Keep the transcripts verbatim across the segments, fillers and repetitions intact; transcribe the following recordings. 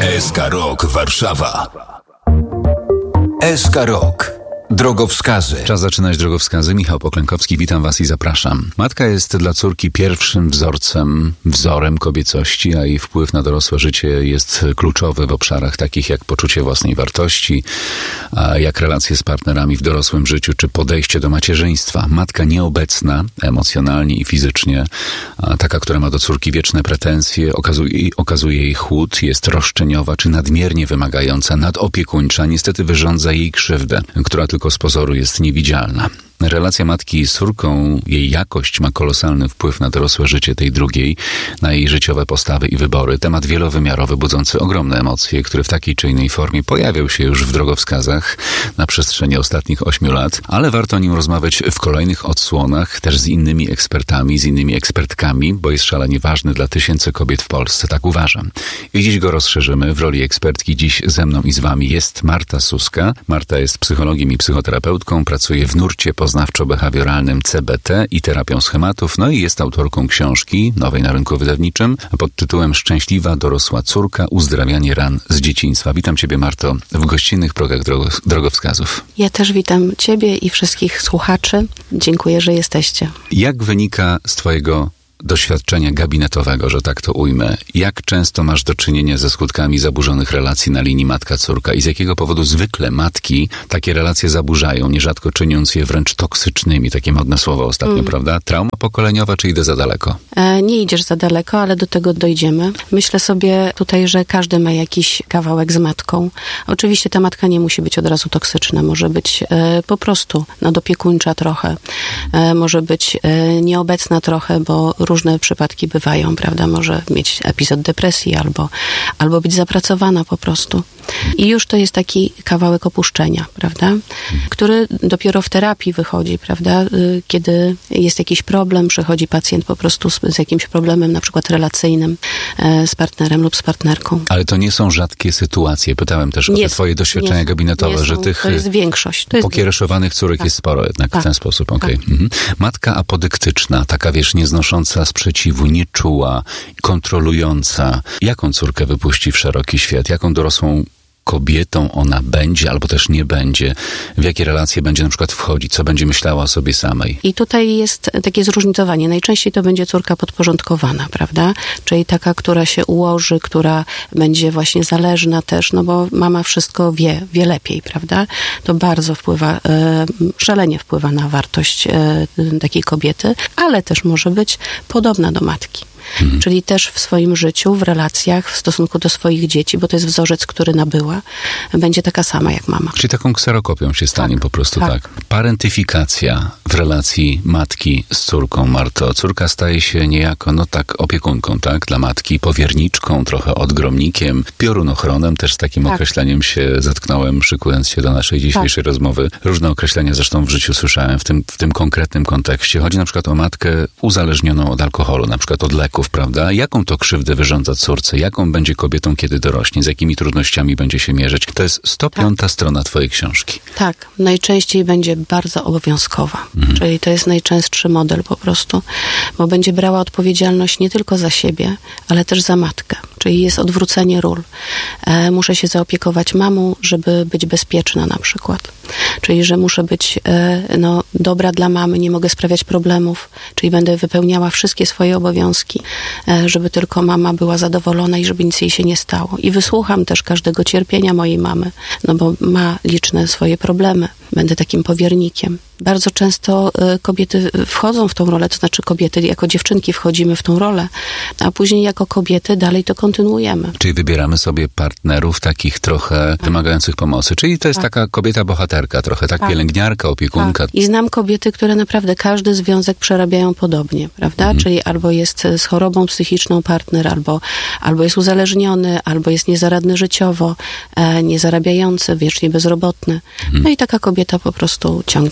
S K Rock Warszawa. S K Rock. Drogowskazy. Czas zaczynać drogowskazy. Michał Poklękowski, witam Was i zapraszam. Matka jest dla córki pierwszym wzorcem, wzorem kobiecości, a jej wpływ na dorosłe życie jest kluczowy w obszarach takich jak poczucie własnej wartości, a jak relacje z partnerami w dorosłym życiu, czy podejście do macierzyństwa. Matka nieobecna emocjonalnie i fizycznie, a taka, która ma do córki wieczne pretensje, okazuje, okazuje jej chłód, jest roszczeniowa czy nadmiernie wymagająca, nadopiekuńcza, niestety wyrządza jej krzywdę, która tylko z pozoru jest niewidzialna. Relacja matki z córką, jej jakość ma kolosalny wpływ na dorosłe życie tej drugiej, na jej życiowe postawy i wybory. Temat wielowymiarowy, budzący ogromne emocje, który w takiej czy innej formie pojawiał się już w drogowskazach na przestrzeni ostatnich ośmiu lat, ale warto o nim rozmawiać w kolejnych odsłonach, też z innymi ekspertami, z innymi ekspertkami, bo jest szalenie ważny dla tysięcy kobiet w Polsce, tak uważam. I dziś go rozszerzymy. W roli ekspertki dziś ze mną i z Wami jest Marta Suska. Marta jest psychologiem i psychoterapeutką, pracuje w nurcie poznawczo-behawioralnym C B T i terapią schematów, no i jest autorką książki nowej na rynku wydawniczym pod tytułem Szczęśliwa dorosła córka. Uzdrawianie ran z dzieciństwa. Witam Ciebie, Marto, w gościnnych progach drogo- drogowskazów. Ja też witam Ciebie i wszystkich słuchaczy. Dziękuję, że jesteście. Jak wynika z Twojego doświadczenia gabinetowego, że tak to ujmę, jak często masz do czynienia ze skutkami zaburzonych relacji na linii matka-córka i z jakiego powodu zwykle matki takie relacje zaburzają, nierzadko czyniąc je wręcz toksycznymi, takie modne słowo ostatnio, mm. prawda? Trauma pokoleniowa, czy idę za daleko? E, nie idziesz za daleko, ale do tego dojdziemy. Myślę sobie tutaj, że każdy ma jakiś kawałek z matką. Oczywiście ta matka nie musi być od razu toksyczna, może być e, po prostu nadopiekuńcza trochę, e, może być e, nieobecna trochę, bo różne przypadki bywają, prawda? Może mieć epizod depresji albo, albo być zapracowana po prostu. I już to jest taki kawałek opuszczenia, prawda? Który dopiero w terapii wychodzi, prawda? Kiedy jest jakiś problem, przychodzi pacjent po prostu z, z jakimś problemem, na przykład relacyjnym e, z partnerem lub z partnerką. Ale to nie są rzadkie sytuacje. Pytałem też nie o te są, Twoje doświadczenia nie gabinetowe, nie że są, tych to jest większość. To jest pokiereszowanych córek tak. jest sporo jednak tak. w ten sposób. Okay. Tak. Mhm. Matka apodyktyczna, taka wiesz, nieznosząca sprzeciwu, nieczuła, kontrolująca. Jaką córkę wypuści w szeroki świat? Jaką dorosłą kobietą ona będzie, albo też nie będzie, w jakie relacje będzie na przykład wchodzić, co będzie myślała o sobie samej. I tutaj jest takie zróżnicowanie. Najczęściej to będzie córka podporządkowana, prawda? Czyli taka, która się ułoży, która będzie właśnie zależna też, no bo mama wszystko wie, wie lepiej, prawda? To bardzo wpływa, e, szalenie wpływa na wartość e, takiej kobiety, ale też może być podobna do matki. Mhm. Czyli też w swoim życiu, w relacjach, w stosunku do swoich dzieci, bo to jest wzorzec, który nabyła, będzie taka sama jak mama. Czyli taką kserokopią się stanie tak, po prostu, tak. tak. Parentyfikacja w relacji matki z córką, Marto. Córka staje się niejako, no tak, opiekunką, tak, dla matki, powierniczką, trochę odgromnikiem, piorunochronem, też z takim tak. określeniem się zetknąłem, szykując się do naszej dzisiejszej tak. rozmowy. Różne określenia zresztą w życiu słyszałem w tym, w tym konkretnym kontekście. Chodzi na przykład o matkę uzależnioną od alkoholu, na przykład od leków, prawda? Jaką to krzywdę wyrządza córce? Jaką będzie kobietą, kiedy dorośnie? Z jakimi trudnościami będzie się mierzyć? To jest sto piąta tak. strona Twojej książki. Tak. Najczęściej będzie bardzo obowiązkowa. Mhm. Czyli to jest najczęstszy model po prostu, bo będzie brała odpowiedzialność nie tylko za siebie, ale też za matkę. Czyli jest odwrócenie ról. E, muszę się zaopiekować mamą, żeby być bezpieczna na przykład. Czyli, że muszę być e, no, dobra dla mamy, nie mogę sprawiać problemów, czyli będę wypełniała wszystkie swoje obowiązki, e, żeby tylko mama była zadowolona i żeby nic jej się nie stało. I wysłucham też każdego cierpienia mojej mamy, no bo ma liczne swoje problemy. Będę takim powiernikiem. Bardzo często y, kobiety wchodzą w tą rolę, to znaczy kobiety jako dziewczynki wchodzimy w tą rolę, a później jako kobiety dalej to kontynuujemy. Czyli wybieramy sobie partnerów takich trochę tak. wymagających pomocy. Czyli to jest tak. taka kobieta bohaterka, trochę tak, tak. pielęgniarka, opiekunka. Tak. I znam kobiety, które naprawdę każdy związek przerabiają podobnie, prawda? Mhm. Czyli albo jest z chorobą psychiczną partner, albo, albo jest uzależniony, albo jest niezaradny życiowo, e, niezarabiający, wiecznie bezrobotny. Mhm. No i taka kobieta po prostu ciągnie wszystko.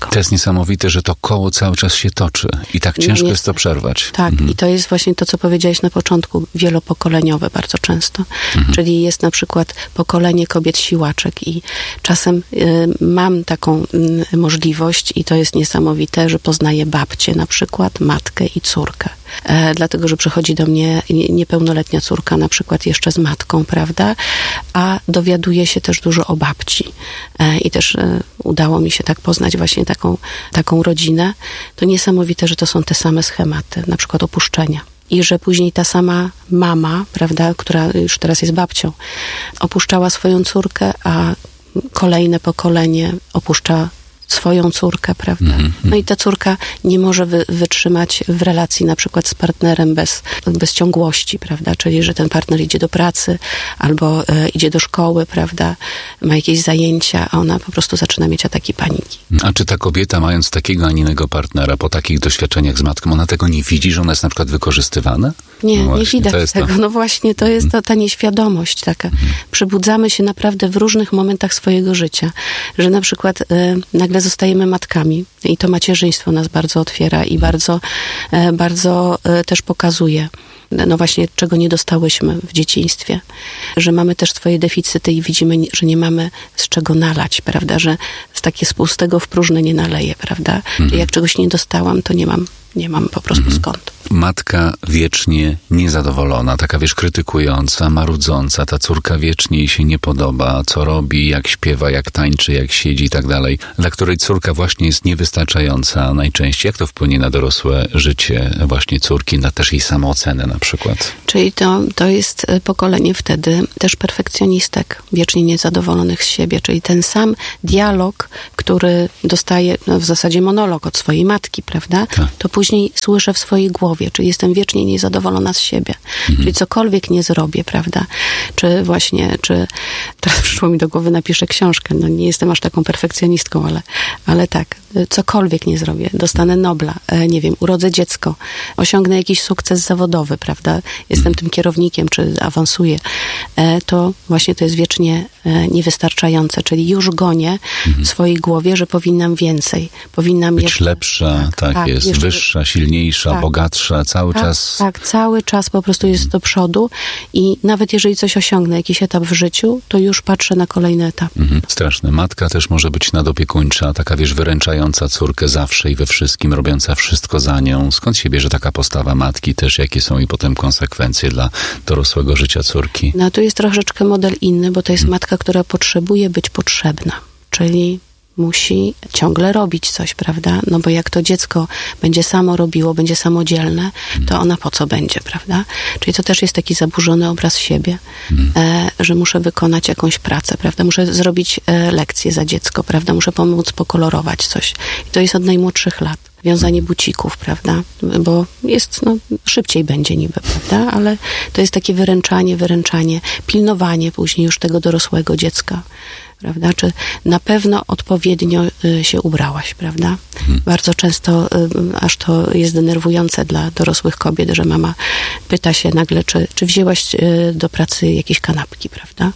dziecko. To jest niesamowite, że to koło cały czas się toczy i tak ciężko no jest to przerwać. Tak, mhm. i to jest właśnie to, co powiedziałeś na początku, wielopokoleniowe bardzo często. Mhm. Czyli jest na przykład pokolenie kobiet siłaczek i czasem y, mam taką y, możliwość i to jest niesamowite, że poznaję babcię na przykład, matkę i córkę. E, dlatego, że przychodzi do mnie niepełnoletnia córka na przykład jeszcze z matką, prawda? A dowiaduje się też dużo o babci. E, I też e, udało mi się tak poznać właśnie taką, taką rodzinę. To niesamowite, że to są te same schematy, na przykład opuszczenia. I że później ta sama mama, prawda, która już teraz jest babcią, opuszczała swoją córkę, a kolejne pokolenie opuszcza swoją córkę, prawda? Mm-hmm. No i ta córka nie może wy, wytrzymać w relacji na przykład z partnerem bez, bez ciągłości, prawda? Czyli, że ten partner idzie do pracy albo e, idzie do szkoły, prawda? Ma jakieś zajęcia, a ona po prostu zaczyna mieć ataki paniki. A czy ta kobieta, mając takiego, a nie innego partnera, po takich doświadczeniach z matką, ona tego nie widzi, że ona jest na przykład wykorzystywana? Nie, no właśnie, nie widać tego. To. No właśnie, to jest to, ta nieświadomość taka. Mm. Przybudzamy się naprawdę w różnych momentach swojego życia, że na przykład y, nagle zostajemy matkami i to macierzyństwo nas bardzo otwiera i bardzo, y, bardzo y, też pokazuje, no właśnie, czego nie dostałyśmy w dzieciństwie. Że mamy też swoje deficyty i widzimy, że nie mamy z czego nalać, prawda? Że z takie z pustego w próżne nie naleję, prawda? Mm. Że jak czegoś nie dostałam, to nie mam Nie mam po prostu mm. skąd. Matka wiecznie niezadowolona, taka wiesz, krytykująca, marudząca, ta córka wiecznie jej się nie podoba, co robi, jak śpiewa, jak tańczy, jak siedzi i tak dalej, dla której córka właśnie jest niewystarczająca najczęściej. Jak to wpłynie na dorosłe życie właśnie córki, na też jej samoocenę na przykład? Czyli to, to jest pokolenie wtedy też perfekcjonistek, wiecznie niezadowolonych z siebie, czyli ten sam dialog, który dostaje, no w zasadzie monolog od swojej matki, prawda? Tak. To później słyszę w swojej głowie, czyli jestem wiecznie niezadowolona z siebie. Mhm. Czyli cokolwiek nie zrobię, prawda? Czy właśnie, czy teraz przyszło mi do głowy, napiszę książkę. No nie jestem aż taką perfekcjonistką, ale, ale tak, cokolwiek nie zrobię. Dostanę Nobla, e, nie wiem, urodzę dziecko, osiągnę jakiś sukces zawodowy, prawda? Jestem mhm. tym kierownikiem, czy awansuję. E, to właśnie to jest wiecznie e, niewystarczające, czyli już gonię mhm. w swojej głowie, że powinnam więcej. Powinnam być jeszcze, lepsza, tak, tak, tak jest, jeszcze, wyższa, silniejsza, tak, bogatsza, cały tak, czas. Tak, cały czas po prostu jest do przodu i nawet jeżeli coś osiągnę, jakiś etap w życiu, to już patrzę na kolejny etap. Mhm. Straszne. Matka też może być nadopiekuńcza, taka wiesz, wyręczająca córkę zawsze i we wszystkim, robiąca wszystko za nią. Skąd się bierze taka postawa matki też? Jakie są i potem konsekwencje dla dorosłego życia córki? No tu jest troszeczkę model inny, bo to jest hmm. matka, która potrzebuje być potrzebna, czyli musi ciągle robić coś, prawda? No bo jak to dziecko będzie samo robiło, będzie samodzielne, to ona po co będzie, prawda? Czyli to też jest taki zaburzony obraz siebie, mm. e, że muszę wykonać jakąś pracę, prawda? Muszę zrobić e, lekcję za dziecko, prawda? Muszę pomóc pokolorować coś. I to jest od najmłodszych lat. Wiązanie bucików, prawda? Bo jest, no, szybciej będzie niby, prawda? Ale to jest takie wyręczanie, wyręczanie, pilnowanie później już tego dorosłego dziecka, prawda? Czy na pewno odpowiednio y, się ubrałaś, prawda? Hmm. Bardzo często y, aż to jest denerwujące dla dorosłych kobiet, że mama pyta się nagle, czy, czy wzięłaś y, do pracy jakieś kanapki, prawda?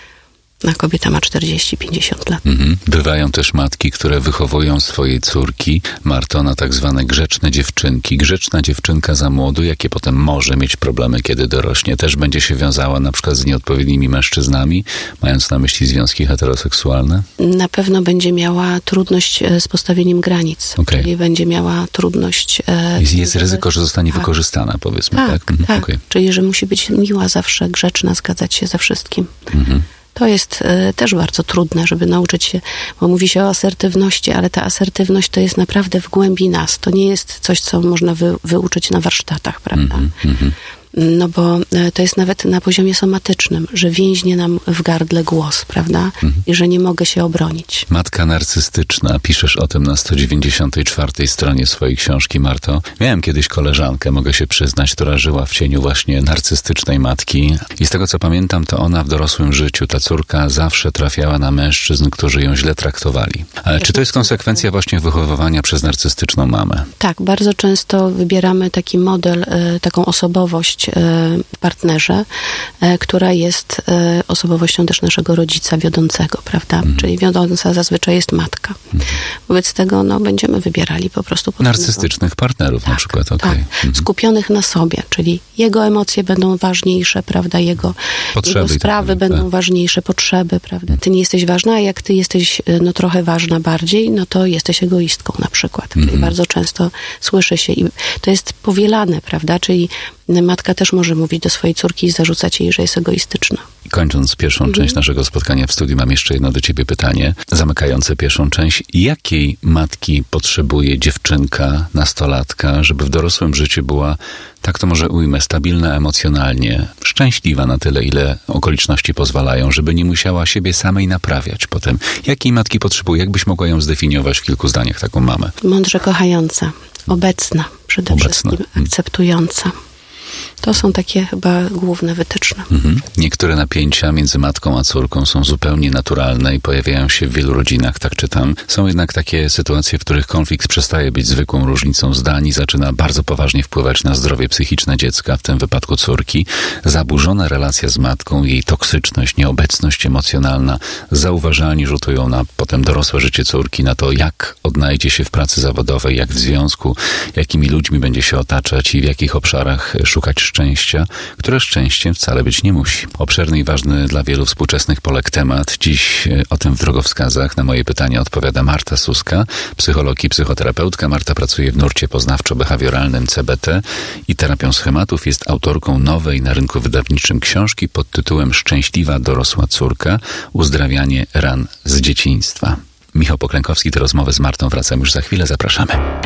A kobieta ma czterdzieści pięćdziesiąt lat. Mhm. Bywają też matki, które wychowują swoje córki, Marto, na tak zwane grzeczne dziewczynki. Grzeczna dziewczynka za młodu, jakie potem może mieć problemy, kiedy dorośnie, też będzie się wiązała na przykład z nieodpowiednimi mężczyznami, mając na myśli związki heteroseksualne? Na pewno będzie miała trudność z postawieniem granic. Okay. Czyli będzie miała trudność... E, jest jest ryzyko, że zostanie tak. wykorzystana, powiedzmy. Tak, tak. Mhm. tak. Okay. Czyli, że musi być miła zawsze, grzeczna, zgadzać się ze wszystkim. Mhm. To jest y, też bardzo trudne, żeby nauczyć się, bo mówi się o asertywności, ale ta asertywność to jest naprawdę w głębi nas. To nie jest coś, co można wy, wyuczyć na warsztatach, prawda? Mm-hmm. No bo to jest nawet na poziomie somatycznym, że więźnie nam w gardle głos, prawda? Mhm. I że nie mogę się obronić. Matka narcystyczna. Piszesz o tym na sto dziewięćdziesiątej czwartej stronie swojej książki, Marto. Miałem kiedyś koleżankę, mogę się przyznać, która żyła w cieniu właśnie narcystycznej matki. I z tego, co pamiętam, to ona w dorosłym życiu, ta córka zawsze trafiała na mężczyzn, którzy ją źle traktowali. Ale czy to jest konsekwencja właśnie wychowywania przez narcystyczną mamę? Tak, bardzo często wybieramy taki model, taką osobowość osobowość w partnerze, która jest osobowością też naszego rodzica wiodącego, prawda? Mhm. Czyli wiodąca zazwyczaj jest matka. Mhm. Wobec tego no, będziemy wybierali po prostu... Narcystycznych partnerów tak, na przykład, okej. Okay. Tak, mhm. skupionych na sobie, czyli jego emocje będą ważniejsze, prawda? Jego, jego sprawy tak, będą tak. ważniejsze, potrzeby, prawda? Ty nie jesteś ważna, a jak ty jesteś no, trochę ważna bardziej, no to jesteś egoistką na przykład. Czyli mhm. bardzo często słyszy się i to jest powielane, prawda? Czyli matka też może mówić do swojej córki i zarzucać jej, że jest egoistyczna. Kończąc pierwszą mhm. część naszego spotkania w studiu, mam jeszcze jedno do ciebie pytanie, zamykające pierwszą część. Jakiej matki potrzebuje dziewczynka, nastolatka, żeby w dorosłym życiu była, tak to może ujmę, stabilna emocjonalnie, szczęśliwa na tyle, ile okoliczności pozwalają, żeby nie musiała siebie samej naprawiać potem? Jakiej matki potrzebuje? Jak byś mogła ją zdefiniować w kilku zdaniach, taką mamę? Mądrze kochająca, obecna przede obecna. wszystkim, hmm. akceptująca. To są takie chyba główne wytyczne. Mhm. Niektóre napięcia między matką a córką są zupełnie naturalne i pojawiają się w wielu rodzinach, tak czytam. Są jednak takie sytuacje, w których konflikt przestaje być zwykłą różnicą zdań i zaczyna bardzo poważnie wpływać na zdrowie psychiczne dziecka, w tym wypadku córki. Zaburzona relacja z matką, jej toksyczność, nieobecność emocjonalna zauważalnie rzutują na potem dorosłe życie córki, na to, jak odnajdzie się w pracy zawodowej, jak w związku, jakimi ludźmi będzie się otaczać i w jakich obszarach szukać szczęścia, które szczęściem wcale być nie musi. Obszerny i ważny dla wielu współczesnych Polek temat. Dziś o tym w drogowskazach na moje pytania odpowiada Marta Suska, psycholog i psychoterapeutka. Marta pracuje w nurcie poznawczo-behawioralnym C B T i terapią schematów. Jest autorką nowej na rynku wydawniczym książki pod tytułem Szczęśliwa dorosła córka. Uzdrawianie ran z dzieciństwa. Michał Poklękowski, te rozmowy z Martą wracam już za chwilę. Zapraszamy.